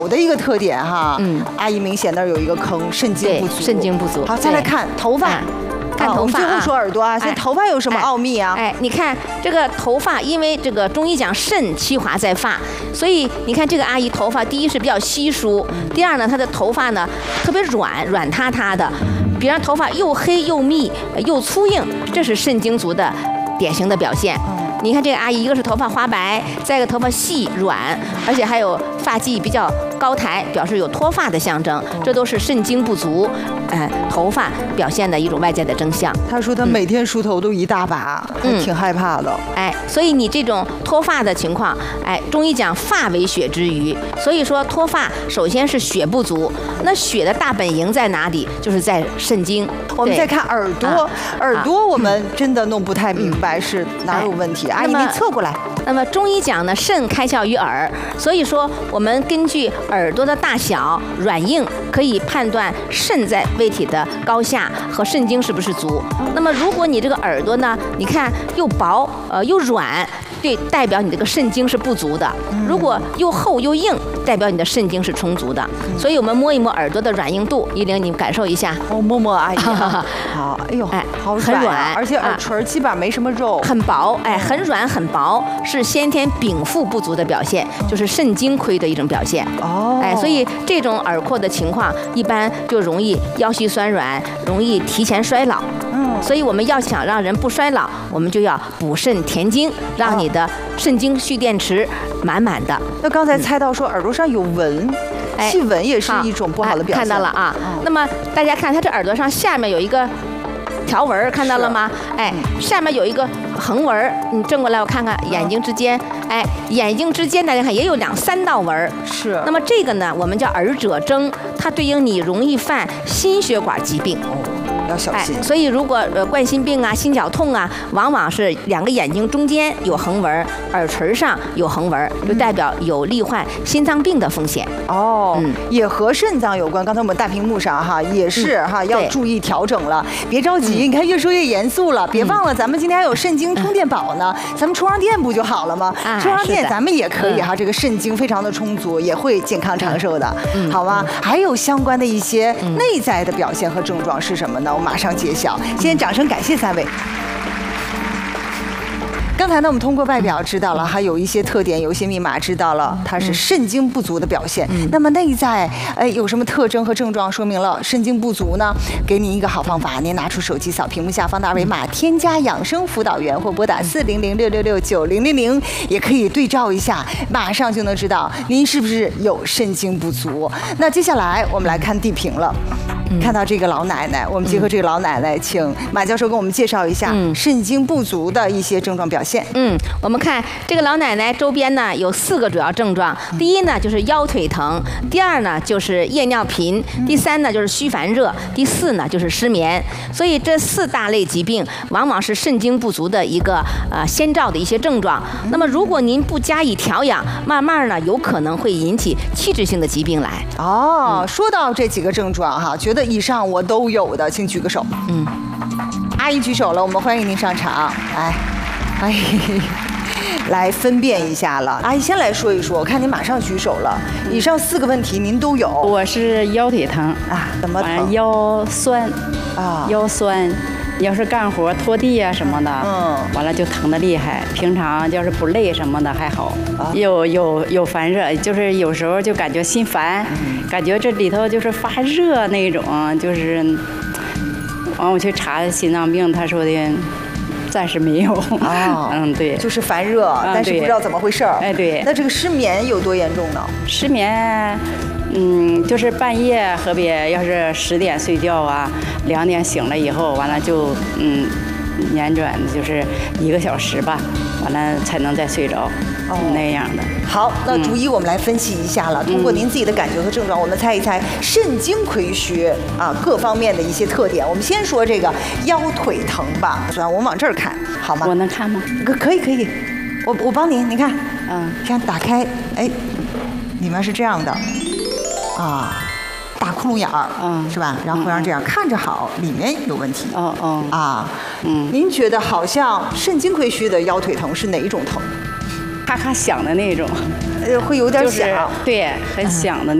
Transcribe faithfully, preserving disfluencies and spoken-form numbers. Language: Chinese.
我的一个特点哈，嗯，阿姨明显那儿有一个坑，肾精不足， 肾精不足。 好，再来看头发。 看头发啊， 最后说耳朵啊，现在头发有什么奥秘啊？ 哎，你看这个头发，因为这个中医讲肾气华在发，所以你看这个阿姨头发，第一是比较稀疏，第二呢，她的头发呢特别软，软塌塌的，比方头发又黑又密又粗硬，这是肾精足的典型的表现。你看这个阿姨，一个是头发花白，再一个头发细软，而且还有发际比较高抬，表示有脱发的象征，这都是肾精不足，哎，头发表现的一种外在的征象。 她说她每天梳头都一大把，嗯，挺害怕的。 哎，所以你这种脱发的情况，哎，中医讲发为血之余，所以说脱发首先是血不足，那血的大本营在哪里？就是在肾经。 我们再看耳朵，啊、耳朵我们真的弄不太明白是哪有问题。阿姨，您侧过来。 那么中医讲呢，肾开窍于耳，所以说我们根据耳朵的大小、软硬，可以判断肾在胃体的高下和肾精是不是足。那么如果你这个耳朵呢，你看又薄呃又软，对，代表你这个肾精是不足的；如果又厚又硬，代表你的肾精是充足的。所以我们摸一摸耳朵的软硬度，依玲你感受一下。 我摸摸阿姨。好，哎呦，哎，好很软， 而且耳垂基本上没什么肉， 很薄，哎，很软很薄，是先天禀赋不足的表现，就是肾精亏的一种表现。哦，哎，所以这种耳廓的情况，一般就容易腰膝酸软，容易提前衰老。嗯，所以我们要想让人不衰老，我们就要补肾填精，让你的肾精蓄电池满满的。 那刚才猜到说耳朵上有纹，细纹也是一种不好的表现。 看到了啊，那么大家看它这耳朵上下面有一个条纹，看到了吗？哎，下面有一个横纹，你正过来我看看眼睛之间，哎，眼睛之间大家看也有两三道纹。 是。 那么这个呢，我们叫耳褶征，它对应你容易犯心血管疾病。 要小心。 哎，所以如果呃冠心病啊、心绞痛啊，往往是两个眼睛中间有横纹，耳垂上有横纹，就代表有罹患心脏病的风险。 哦，嗯，也和肾脏有关。刚才我们大屏幕上哈也是哈、嗯、要注意调整了，别着急。你看越说越严肃了，别忘了咱们今天还有肾精充电宝呢，咱们充上电不就好了吗？充上电咱们也可以哈，这个肾精非常的充足，也会健康长寿的，好吗？还有相关的一些内在的表现和症状是什么呢？马上揭晓。先掌声感谢三位。刚才呢，我们通过外表知道了，还有一些特点，有一些密码知道了，它是肾精不足的表现。嗯、那么内在，哎，有什么特征和症状说明了肾精不足呢？给您一个好方法，您拿出手机扫屏幕下方的二维码，添加养生辅导员或拨打四零零六六六九零零零，也可以对照一下，马上就能知道您是不是有肾精不足。那接下来我们来看地平了。看到这个老奶奶，我们结合这个老奶奶，请马教授给我们介绍一下肾精不足的一些症状表现。 嗯，我们看这个老奶奶周边呢有四个主要症状，第一呢就是腰腿疼，第二呢就是夜尿频，第三呢就是虚烦热，第四呢就是失眠。所以这四大类疾病往往是肾精不足的一个呃先兆的一些症状。那么如果您不加以调养，慢慢呢有可能会引起器质性的疾病来。 哦，嗯、说到这几个症状哈，觉得以上我都有的，请举个手。嗯，阿姨举手了，我们欢迎您上场。来，哎，来分辨一下了。阿姨先来说一说，我看您马上举手了。以上四个问题您都有。 我是腰腿疼啊，怎么疼？ 腰酸啊，腰酸。要是干活拖地啊什么的，嗯，完了就疼得厉害。平常要是不累什么的还好，啊、有有有烦热，就是有时候就感觉心烦，嗯、感觉这里头就是发热那种，就是完我去查心脏病，他说的暂时没有。 啊， 嗯，对， 就是烦热，但是不知道怎么回事儿。 哎，对。 那这个失眠有多严重呢？ 失眠。嗯，就是半夜特别，要是十点睡觉啊，两点醒了以后，完了就嗯，辗转就是一个小时吧，完了才能再睡着，哦、那样的。 好，那逐一我们来分析一下了。嗯、通过您自己的感觉和症状，我们猜一猜肾精亏虚啊各方面的一些特点。我们先说这个腰腿疼吧，算我们往这儿看，好吗？ 我能看吗？ 可可以可以，我我帮您，您看，嗯，先打开，哎，里面是这样的。啊，大窟窿眼儿，嗯，是吧？然后让这样看着好，里面有问题。哦哦，啊，嗯，您觉得好像肾精亏虚的腰腿疼是哪一种疼？ 咔咔响的那种， 呃，会有点响， 对，很响的那种。